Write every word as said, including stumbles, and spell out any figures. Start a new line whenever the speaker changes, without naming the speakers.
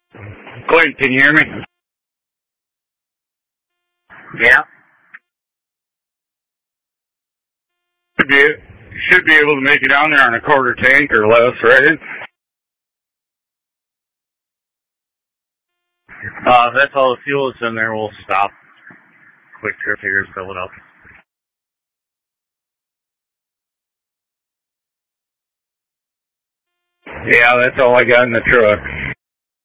Clint, can you hear me?
Yeah.
Should be, should be able to make it down there on a quarter tank or less, right?
Uh, if that's all the fuel that's in there, we'll stop. Quick Trip here, fill it up.
Yeah, that's all I got in the truck.